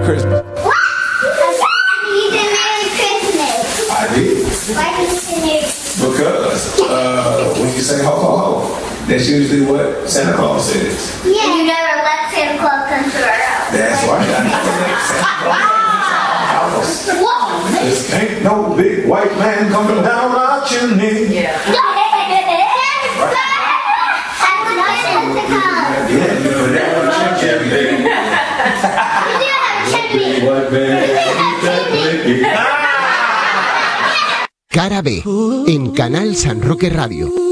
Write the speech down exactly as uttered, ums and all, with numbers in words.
Christmas. What? You did Merry Christmas. I did. Why did you say Merry Christmas? Because uh, when you say ho ho ho, that's usually what Santa Claus says. Yeah. And you never let Santa Claus come to our house. That's right. I never let Santa Claus come to our house. Whoa. This ain't no big white man coming down our chimney. Yeah. Yeah, you know that one chimney, baby. We do have a chimney. White man. Cara B, en Canal San Roque Radio.